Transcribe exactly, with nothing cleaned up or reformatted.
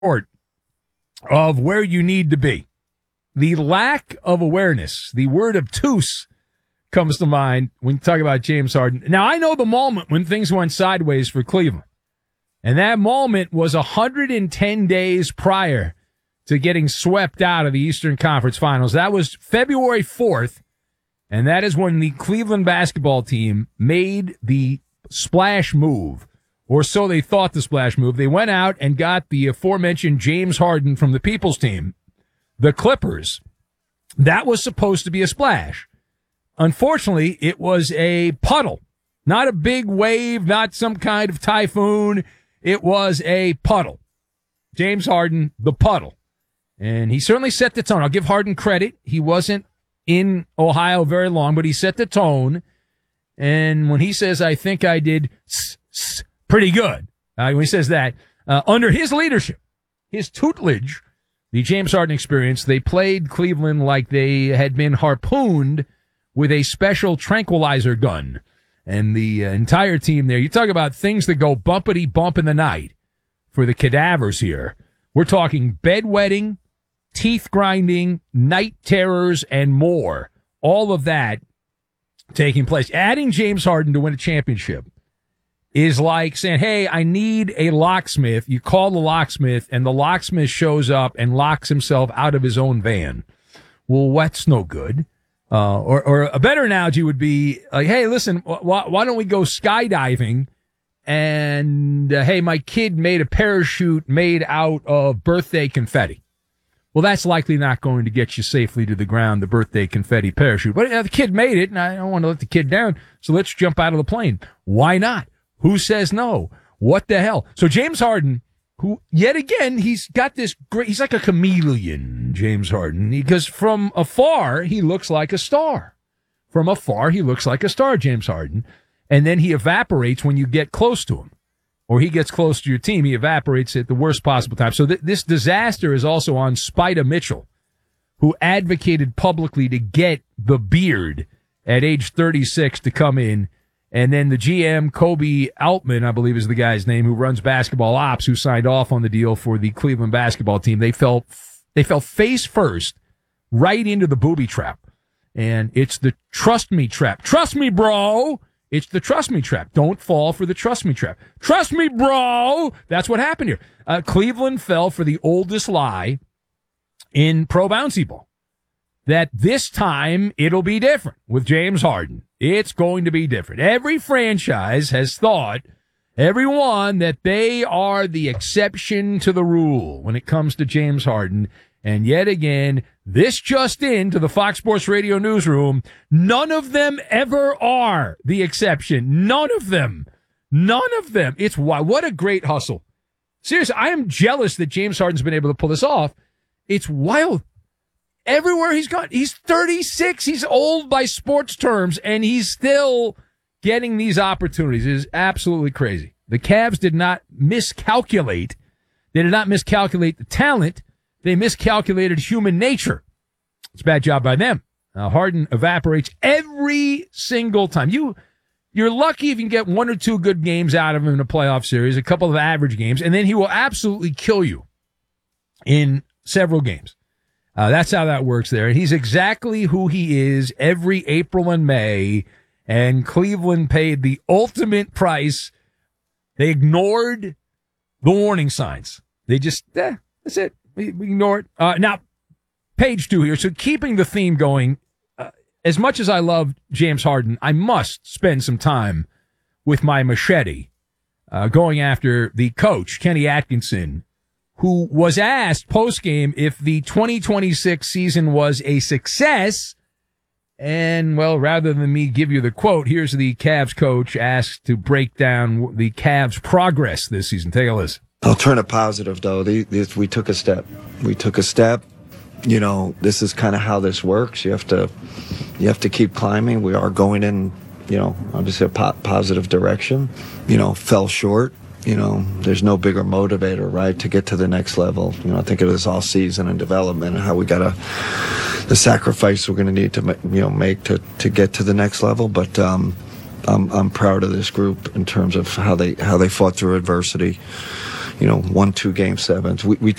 of where you need to be. The lack of awareness, the word obtuse comes to mind when you talk about James Harden. Now, I know the moment when things went sideways for Cleveland, and that moment was one hundred ten days prior to getting swept out of the Eastern Conference Finals. That was February fourth, and that is when the Cleveland basketball team made the splash move, or so they thought the splash move. They went out and got the aforementioned James Harden from the People's team, the Clippers. That was supposed to be a splash. Unfortunately, it was a puddle, not a big wave, not some kind of typhoon. It was a puddle. James Harden, the puddle. And he certainly set the tone. I'll give Harden credit. He wasn't in Ohio very long, but he set the tone. And when he says, I think I did s- s- pretty good, uh, when he says that, uh, under his leadership, his tutelage, the James Harden experience, they played Cleveland like they had been harpooned with a special tranquilizer gun. And the uh, entire team there, you talk about things that go bumpity bump in the night for the cadavers here. We're talking bedwetting, teeth grinding, night terrors, and more. All of that taking place. Adding James Harden to win a championship is like saying, hey, I need a locksmith. You call the locksmith, and the locksmith shows up and locks himself out of his own van. Well, that's no good. Uh, or, or a better analogy would be like, hey, listen, wh- why don't we go skydiving? And, uh, hey, my kid made a parachute made out of birthday confetti. Well, that's likely not going to get you safely to the ground, the birthday confetti parachute. But uh, the kid made it, and I don't want to let the kid down, so let's jump out of the plane. Why not? Who says no? What the hell? So James Harden, who, yet again, he's got this great, he's like a chameleon, James Harden, because from afar, he looks like a star. From afar, he looks like a star, James Harden, and then he evaporates when you get close to him, or he gets close to your team, he evaporates at the worst possible time. So th- this disaster is also on Spida Mitchell, who advocated publicly to get the beard at age thirty-six to come in. And then the G M, Kobe Altman, I believe is the guy's name, who runs basketball ops, who signed off on the deal for the Cleveland basketball team. They fell, they fell face first right into the booby trap. And it's the trust me trap. Trust me, bro. It's the trust me trap. Don't fall for the trust me trap. Trust me, bro. That's what happened here. Uh, Cleveland fell for the oldest lie in pro bouncy ball, that this time it'll be different with James Harden. It's going to be different. Every franchise has thought, everyone, that they are the exception to the rule when it comes to James Harden. And yet again, this just in to the Fox Sports Radio newsroom, none of them ever are the exception. None of them. None of them. It's why. What a great hustle. Seriously, I am jealous that James Harden's been able to pull this off. It's wild. Everywhere he's gone, he's thirty-six. He's old by sports terms, and he's still getting these opportunities. It is absolutely crazy. The Cavs did not miscalculate. They did not miscalculate the talent. They miscalculated human nature. It's a bad job by them. Uh, Harden evaporates every single time. You, you're lucky if you can get one or two good games out of him in a playoff series, a couple of average games, and then he will absolutely kill you in several games. Uh, that's how that works there. And he's exactly who he is every April and May. And Cleveland paid the ultimate price. They ignored the warning signs. They just, eh, that's it. We, we ignore it. Uh, now, page two here. So keeping the theme going, uh, as much as I love James Harden, I must spend some time with my machete, uh, going after the coach, Kenny Atkinson, who was asked post-game if the twenty twenty-six season was a success. And, well, rather than me give you the quote, here's the Cavs coach asked to break down the Cavs' progress this season. Take a listen. I'll turn it positive, though. These, we took a step. We took a step. You know, this is kind of how this works. You have to, you have to keep climbing. We are going in, you know, obviously a po- positive direction. You know, fell short. You know, there's no bigger motivator, right, to get to the next level. You know, I think of this all season and development and how we got to, the sacrifice we're going to need to, you know, make to, to get to the next level. But um, I'm I'm proud of this group in terms of how they how they fought through adversity. you know, won two game sevens. We, we